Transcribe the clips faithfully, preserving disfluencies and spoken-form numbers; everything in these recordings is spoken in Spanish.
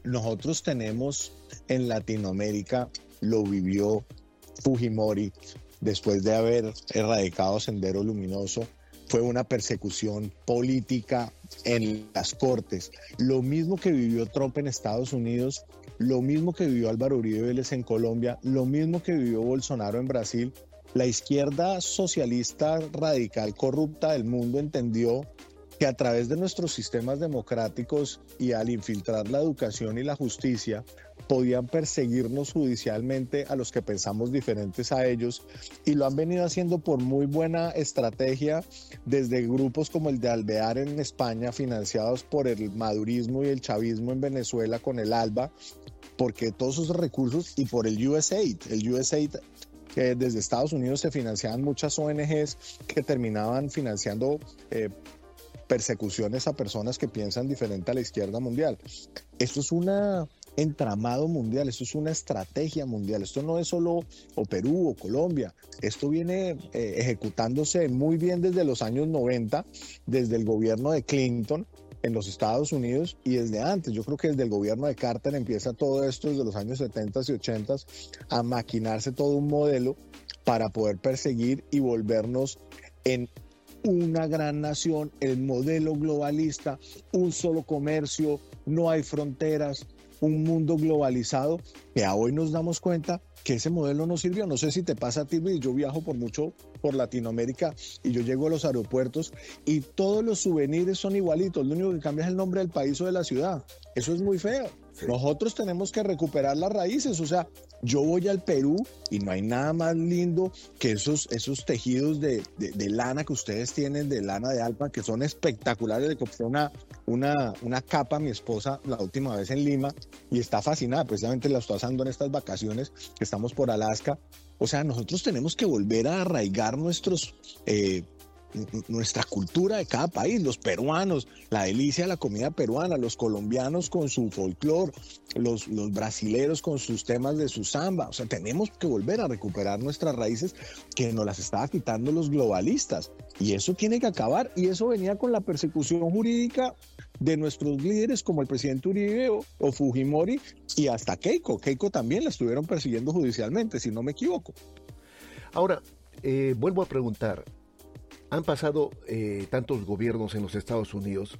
nosotros tenemos en Latinoamérica, lo vivió Fujimori después de haber erradicado Sendero Luminoso, fue una persecución política en las cortes. Lo mismo que vivió Trump en Estados Unidos, lo mismo que vivió Álvaro Uribe Vélez en Colombia, lo mismo que vivió Bolsonaro en Brasil. La izquierda socialista radical corrupta del mundo entendió que a través de nuestros sistemas democráticos y al infiltrar la educación y la justicia, podían perseguirnos judicialmente a los que pensamos diferentes a ellos, y lo han venido haciendo por muy buena estrategia desde grupos como el de Alvear en España, financiados por el madurismo y el chavismo en Venezuela con el ALBA, porque todos esos recursos, y por el U S A I D, el U S A I D, que desde Estados Unidos se financiaban muchas O N Ges que terminaban financiando eh, persecuciones a personas que piensan diferente a la izquierda mundial. Esto es un entramado mundial, esto es una estrategia mundial, esto no es solo o Perú o Colombia, esto viene eh, ejecutándose muy bien desde los años noventa, desde el gobierno de Clinton en los Estados Unidos y desde antes. Yo creo que desde el gobierno de Carter empieza todo esto, desde los años setenta y ochenta, a maquinarse todo un modelo para poder perseguir y volvernos en una gran nación, el modelo globalista, un solo comercio, no hay fronteras, un mundo globalizado, que a hoy nos damos cuenta que ese modelo no sirvió. No sé si te pasa a ti, Luis, yo viajo por mucho por Latinoamérica y yo llego a los aeropuertos y todos los souvenirs son igualitos, lo único que cambia es el nombre del país o de la ciudad. Eso es muy feo. Sí. Nosotros tenemos que recuperar las raíces, o sea, yo voy al Perú y no hay nada más lindo que esos, esos tejidos de, de, de lana que ustedes tienen, de lana de alpa, que son espectaculares. Le compré una, una, una capa a mi esposa la última vez en Lima y está fascinada, precisamente la estoy usando en estas vacaciones que estamos por Alaska. O sea, nosotros tenemos que volver a arraigar nuestros... Eh, nuestra cultura de cada país, los peruanos, la delicia de la comida peruana, los colombianos con su folclore, los, los brasileros con sus temas de su samba. O sea, tenemos que volver a recuperar nuestras raíces que nos las estaba quitando los globalistas, y eso tiene que acabar, y eso venía con la persecución jurídica de nuestros líderes como el presidente Uribe o, o Fujimori, y hasta Keiko. Keiko también la estuvieron persiguiendo judicialmente, si no me equivoco. Ahora, eh, vuelvo a preguntar. Han pasado eh, tantos gobiernos en los Estados Unidos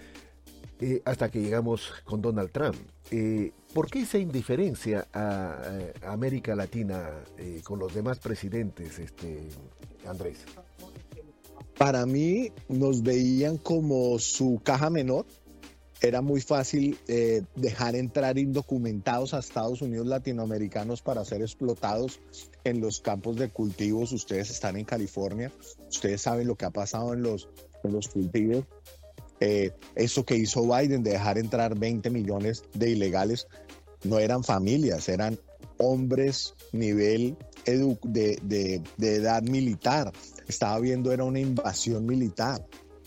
eh, hasta que llegamos con Donald Trump. Eh, ¿Por qué esa indiferencia a, a América Latina eh, con los demás presidentes, este, Andrés? Para mí nos veían como su caja menor. Era muy fácil eh, dejar entrar indocumentados a Estados Unidos latinoamericanos para ser explotados en los campos de cultivos. Ustedes están en California, ustedes saben lo que ha pasado en los, en los cultivos. Eh, eso que hizo Biden de dejar entrar veinte millones de ilegales, no eran familias, eran hombres nivel edu- de, de, de edad militar. Estaba viendo, era una invasión militar.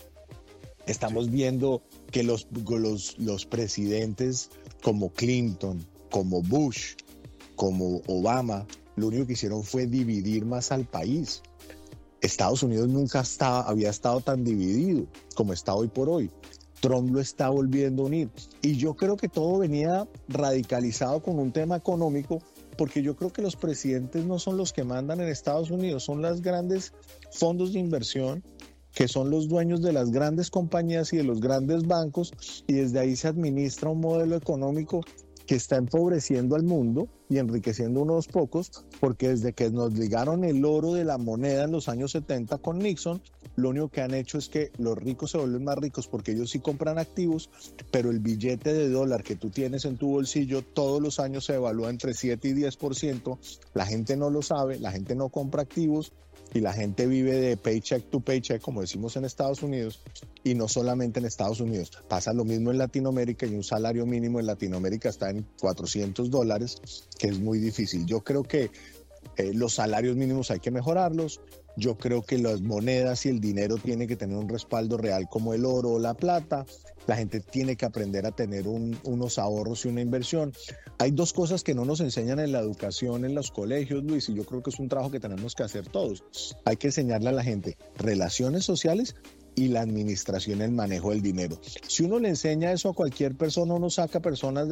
Estamos viendo que los, los, los presidentes como Clinton, como Bush, como Obama, lo único que hicieron fue dividir más al país. Estados Unidos nunca estaba, había estado tan dividido como está hoy por hoy. Trump lo está volviendo a unir. Y yo creo que todo venía radicalizado con un tema económico, porque yo creo que los presidentes no son los que mandan en Estados Unidos, son los grandes fondos de inversión, que son los dueños de las grandes compañías y de los grandes bancos, y desde ahí se administra un modelo económico que está empobreciendo al mundo y enriqueciendo a unos pocos, porque desde que nos ligaron el oro de la moneda en los años setenta con Nixon, lo único que han hecho es que los ricos se vuelven más ricos porque ellos sí compran activos, pero el billete de dólar que tú tienes en tu bolsillo todos los años se evalúa entre siete y diez por ciento, la gente no lo sabe, la gente no compra activos, y la gente vive de paycheck to paycheck, como decimos en Estados Unidos, y no solamente en Estados Unidos. Pasa lo mismo en Latinoamérica, y un salario mínimo en Latinoamérica está en cuatrocientos dólares, que es muy difícil. Yo creo que eh, los salarios mínimos hay que mejorarlos. Yo creo que las monedas y el dinero tienen que tener un respaldo real como el oro o la plata. La gente tiene que aprender a tener un, unos ahorros y una inversión. Hay dos cosas que no nos enseñan en la educación, en los colegios, Luis, y yo creo que es un trabajo que tenemos que hacer todos. Hay que enseñarle a la gente relaciones sociales y la administración, el manejo del dinero. Si uno le enseña eso a cualquier persona, uno saca personas